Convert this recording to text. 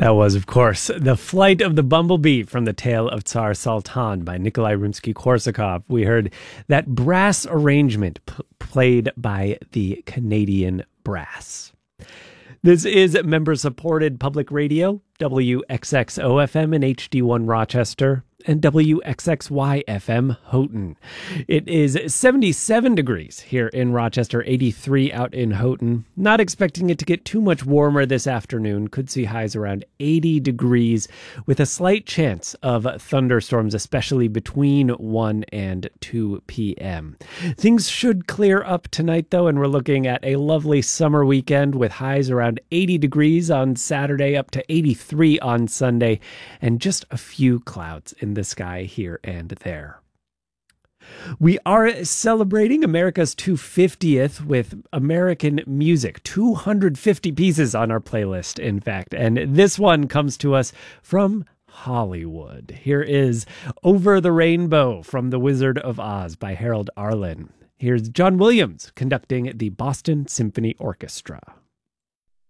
That was, of course, The Flight of the Bumblebee from The Tale of Tsar Sultan by Nikolai Rimsky-Korsakov. We heard that brass arrangement played by the Canadian Brass. This is member-supported public radio, WXXO-FM and HD1 Rochester, and WXXY-FM Houghton. It is 77 degrees here in Rochester, 83 out in Houghton. Not expecting it to get too much warmer this afternoon. Could see highs around 80 degrees with a slight chance of thunderstorms, especially between 1 and 2 p.m. Things should clear up tonight, though, and we're looking at a lovely summer weekend with highs around 80 degrees on Saturday, up to 83 on Sunday, and just a few clouds in the sky here and there. We are celebrating America's 250th with American music, 250 pieces on our playlist, in fact, and this one comes to us from Hollywood. Here is Over the Rainbow from The Wizard of Oz by Harold Arlen. Here's John Williams conducting the Boston Symphony Orchestra.